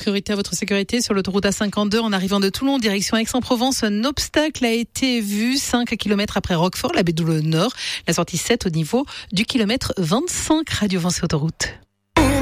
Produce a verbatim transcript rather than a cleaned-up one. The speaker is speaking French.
priorité à votre sécurité sur l'autoroute A cinquante-deux en arrivant de Toulon direction Aix-en-Provence. Un obstacle a été vu cinq kilomètres après Roquefort, la Bédoule Nord. La sortie sept au niveau du kilomètre vingt-cinq. Radio Avancée Autoroute.